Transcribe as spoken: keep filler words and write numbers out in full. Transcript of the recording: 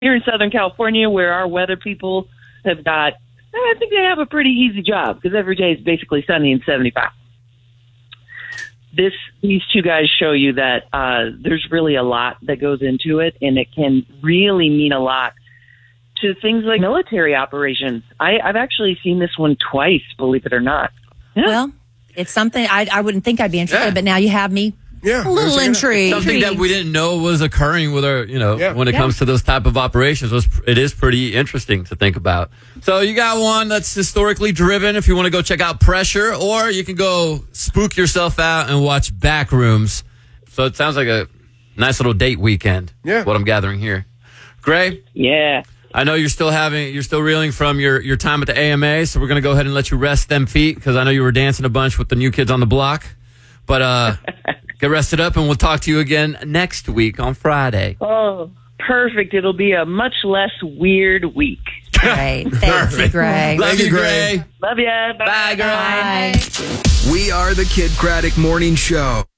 here in Southern California, where our weather people have got, I think they have a pretty easy job because every day is basically sunny and seventy-five. This, these two guys show you that uh, there's really a lot that goes into it, and it can really mean a lot to things like military operations. I, I've actually seen this one twice, believe it or not. Yeah. Well, it's something I, I wouldn't think I'd be interested, Yeah. but now you have me Yeah, a little intrigued. Something that we didn't know was occurring with our, you know, Yeah. when it Yeah. comes to those type of operations. Was It is pretty interesting to think about. So you got one that's historically driven if you want to go check out Pressure, or you can go spook yourself out and watch Backrooms. So it sounds like a nice little date weekend. Yeah. What I'm gathering here. Gray, Yeah. I know you're still having, you're still reeling from your, your time at the A M A, so we're going to go ahead and let you rest them feet because I know you were dancing a bunch with the New Kids on the Block. But uh, get rested up, and we'll talk to you again next week on Friday. Oh, perfect. It'll be a much less weird week. Great. Thanks, Perfect. Gray. Love you, Gray. Gray. Love ya. Bye, girl. Bye. We are the Kid Craddock Morning Show.